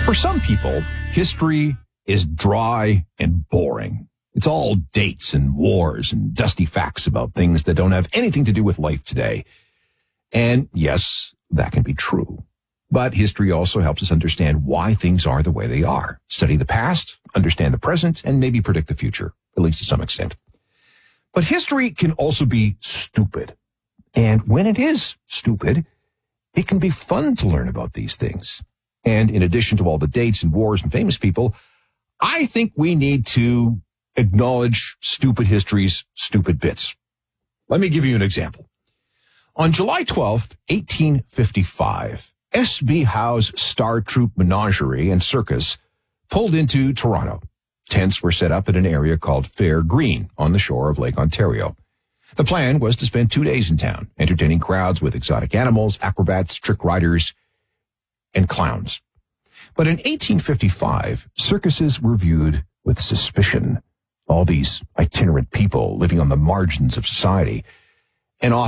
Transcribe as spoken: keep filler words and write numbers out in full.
For some people, history is dry and boring. It's all dates and wars and dusty facts about things that don't have anything to do with life today. And yes, that can be true. But history also helps us understand why things are the way they are. Study the past, understand the present, and maybe predict the future, at least to some extent. But history can also be stupid. And when it is stupid, it can be fun to learn about these things. And in addition to all the dates and wars and famous people, I think we need to acknowledge stupid history's stupid bits. Let me give you an example. On July twelfth, eighteen fifty-five, S B Howe's Star Troop Menagerie and Circus pulled into Toronto. Tents were set up at an area called Fair Green on the shore of Lake Ontario. The plan was to spend two days in town, entertaining crowds with exotic animals, acrobats, trick riders, and clowns. But in eighteen fifty-five, circuses were viewed with suspicion. All these itinerant people living on the margins of society, and often